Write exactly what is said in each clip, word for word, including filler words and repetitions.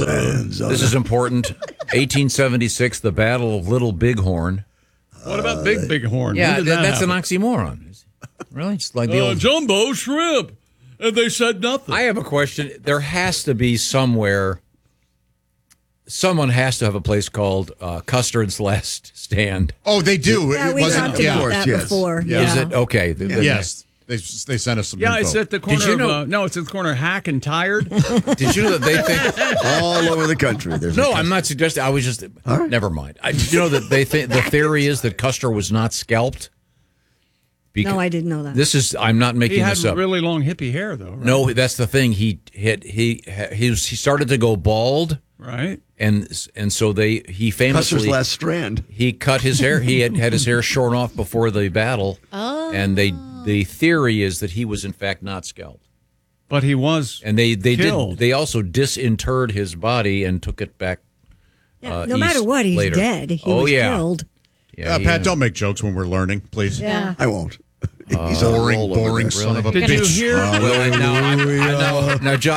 Sands. This is important. eighteen seventy-six, the Battle of Little Bighorn. What about Big Bighorn? Yeah, When did that that that's happen? an oxymoron. Really? It's like the Uh, old... jumbo shrimp. And they said nothing. I have a question. There has to be somewhere... Someone has to have a place called uh, Custard's Last Stand. Oh, they do. Yeah, It we wasn't- talked yeah. about that yes. before. Yeah. Is Yeah. it? Okay. The- the- Yes. They, they sent us some yeah, info. it's at the corner you of... know- Uh, no, it's at the corner of Hack and Tired. Did you know that they think... All over the country. There's No, a I'm not suggesting. I was just... Never mind. I, did you know that they think the theory is that Custer was not scalped? Because No, I didn't know that. This is... I'm not making He had this up. really long hippie hair, though, right? No, that's the thing. He hit. He he was, he started to go bald, Right? and and so they he Custer's famously Last Strand. he cut his hair. He had had his hair shorn off before the battle. Oh. And they the theory is that he was in fact not scalped, But he was... and they they Killed. did they also disinterred his body and took it back. Yeah, uh, no matter east what, he's later. dead. He Oh, was yeah. killed. Yeah, Uh, he- Pat, don't make jokes when we're learning, please. Yeah. I won't. He's on a Boring, roll over boring there. son of a Did bitch. you hear... Well, now, I'm- I know, now, Josh,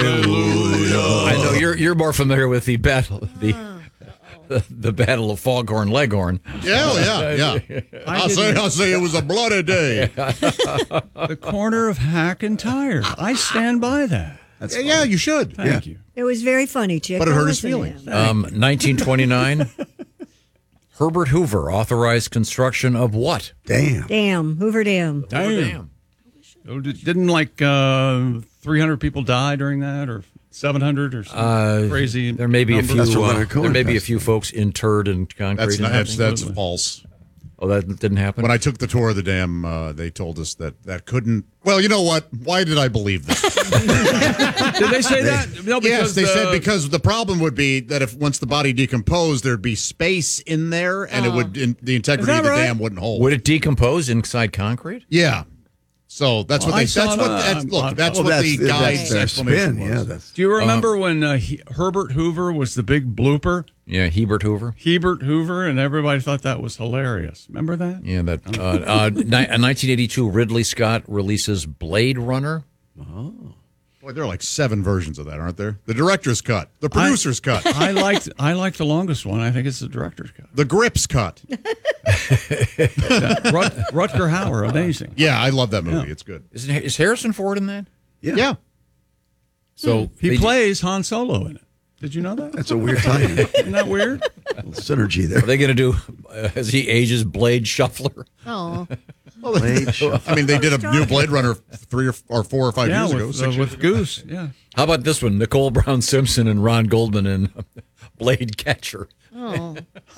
I know you're you're more familiar with the battle the the, the battle of Foghorn Leghorn. Yeah, oh, yeah, yeah. I'll say, I'll say it was a bloody day. the corner of Hack and Tired. I stand by that. That's Yeah, yeah, you should. Thank you. It was very funny, Chick. But it Don't hurt his listen to feelings. him. Um, nineteen twenty-nine, Herbert Hoover authorized construction of what? Damn. Damn, Hoover Dam. Damn. Oh, di- Didn't like uh, three hundred people die during that, or seven hundred, or some Uh, crazy? There may be a number? few. That's what Uh, Leonard Cohen there may be a passed. few folks interred in concrete. That's and not, that's, everything. that's false. Oh, that didn't happen. When I took the tour of the dam, uh, they told us that that couldn't. Well, you know what? Why did I believe this? Did they say that? No, yes, they uh, said because the problem would be that if once the body decomposed, there'd be space in there, and it would in, the integrity Is of that the right? dam wouldn't hold. Would it decompose inside concrete? Yeah. So that's Well, what I they. saw That's what. that That's, on- look, on- that's Oh, what that's, the that's guy's their explanation spin. was. Yeah, that's. Do you remember when uh, he, Herbert Hoover was the big blooper? Yeah, Hebert Hoover. Hebert Hoover, and everybody thought that was hilarious. Remember that? Yeah, that. Uh, uh, ni- uh, nineteen eighty-two, Ridley Scott releases Blade Runner. Boy, there are like seven versions of that, aren't there? The director's cut, the producer's cut, I liked I liked the longest one. I think it's the director's cut. the grips cut. Yeah. Rut, Rutger Hauer, amazing. Yeah, I love that movie. Yeah. It's good. Is, it, is Harrison Ford in that? Yeah. Yeah. So He they- plays Han Solo in it. Did you know that? That's a weird time. Isn't that weird? Synergy Are there. they going to do uh, as he ages Blade Shuffler? Oh, Blade Shuffle. I mean, they did a new Blade Runner three or, or four or five yeah, years with, ago. uh, six with years ago. Goose. Yeah. How about this one? Nicole Brown Simpson and Ron Goldman in Blade Catcher. oh.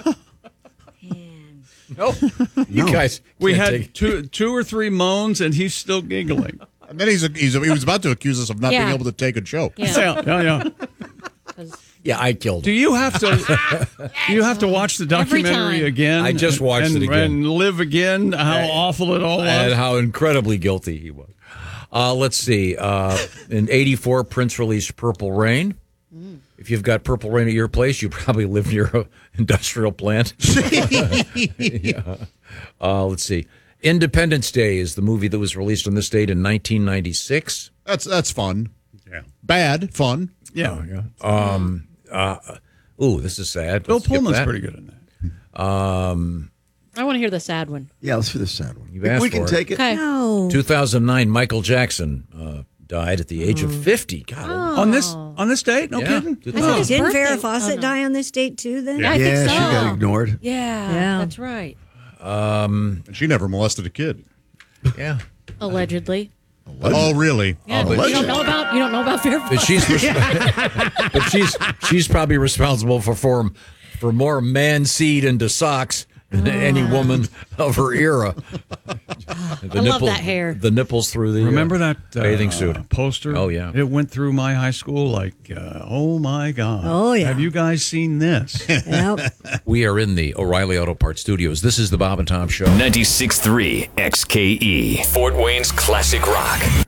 No, you No. guys. We can't had take- two two or three moans, and he's still giggling. And then he's, a, he's a, he was about to accuse us of not Yeah. being able to take a joke. Yeah, yeah, yeah. Yeah, I killed Do him. you have to? Do you have to watch the Every documentary time. again? I just watched and, it again. and live again how awful it all was. And how incredibly guilty he was. Uh, let's see. Uh, in eighty-four, Prince released Purple Rain. If you've got Purple Rain at your place, you probably live near an industrial plant. Yeah. Uh, let's see. Independence Day is the movie that was released on this date in nineteen ninety-six. That's that's fun. Yeah. Bad fun. Yeah. Um, uh, ooh, this is sad. Bill Let's skip Pullman's that. pretty good in that. Um, I want to hear the sad one. Yeah, let's do the sad one. You've If asked we can for it. take it. Okay. No. two thousand nine, Michael Jackson uh, died at the age of fifty. God, On this on this date? No Yeah. kidding. Two I thought, thousand. his didn't birthday- Farrah oh, Fawcett no. die on this date too? Then I yeah, think so. she got ignored. Yeah, Yeah. that's right. Um, And she never molested a kid. yeah. Allegedly. Oh, really? Yeah, but you don't know about you don't know about Farrah But Fawcett. she's, resp- but she's she's probably responsible for for, for more man seed into socks than any woman of her era. The I love that hair. The nipples through the Remember uh, that uh, bathing suit. poster? Oh, yeah. It went through my high school like, uh, oh my God. Oh, yeah. Have you guys seen this? Yep. We are in the O'Reilly Auto Parts studios. This is the Bob and Tom Show. ninety-six point three X K E, Fort Wayne's classic rock.